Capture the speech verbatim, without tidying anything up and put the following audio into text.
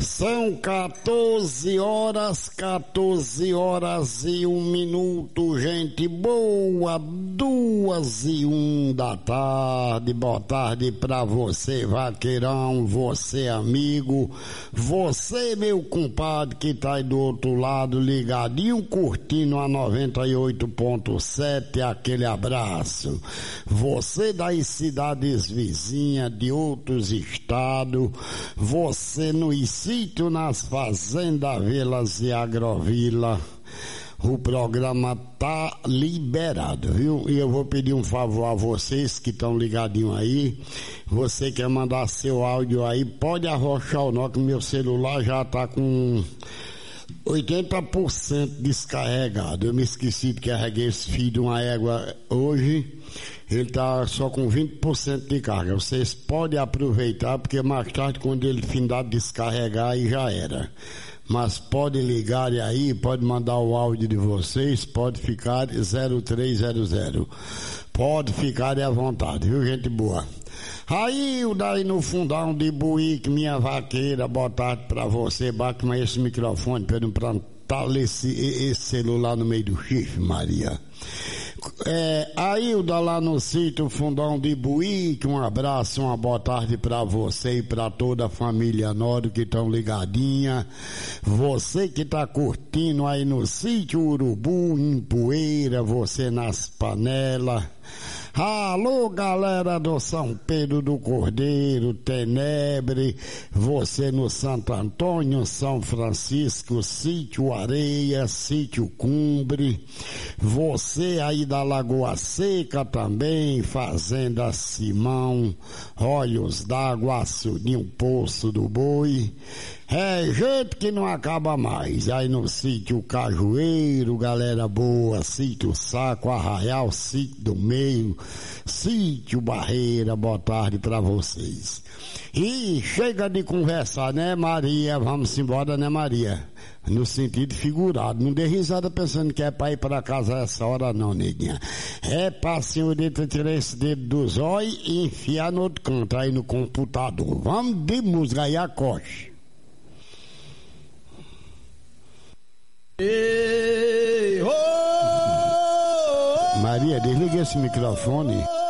São quatorze horas, quatorze horas e um minuto, gente boa, duas e um da tarde. Boa tarde pra você, vaqueirão, você amigo, você meu compadre que tá aí do outro lado ligadinho, curtindo a noventa e oito ponto sete, aquele abraço. Você das cidades vizinhas, de outros estados, você no sítio, nas fazendas, vilas e agrovila, o programa tá liberado, viu? E eu vou pedir um favor a vocês que estão ligadinhos aí. Você quer mandar seu áudio aí, pode arrochar o nó, que meu celular já tá com oitenta por cento descarregado. Eu me esqueci de carregar esse fio de uma égua hoje. Ele tá só com vinte por cento de carga. Vocês podem aproveitar, porque mais tarde, quando ele findar de descarregar, aí já era. Mas pode ligar aí, pode mandar o áudio de vocês, pode ficar zero três zero zero. Pode ficar à vontade, viu, gente boa? Aí, o daí no fundão de Buíque, minha vaqueira, boa tarde pra você. Bate mais esse microfone pra eu não plantar esse, esse celular no meio do chifre, Maria. É, Ailda lá no sítio Fundão de Buíque, um abraço, uma boa tarde pra você e pra toda a família Noro que estão ligadinha. Você que tá curtindo aí no sítio Urubu, em Poeira, você nas panelas. Alô, galera do São Pedro do Cordeiro, Tenebre, você no Santo Antônio, São Francisco, Sítio Areia, Sítio Cumbre, você aí da Lagoa Seca também, Fazenda Simão, Olhos d'Água, Açudinho, Poço do Boi. É gente que não acaba mais. Aí no sítio Cajueiro, galera boa, sítio Saco, Arraial, sítio do Meio, sítio Barreira, boa tarde pra vocês. E chega de conversar, né, Maria? Vamos embora, né, Maria? No sentido figurado. Não dê risada pensando que é pra ir pra casa essa hora, não, neguinha. É pra senhorita tirar esse dedo dos olhos e enfiar no outro canto, aí no computador. Vamos de música aí, acoche. Ei, oh, oh, Maria, desliga esse microfone.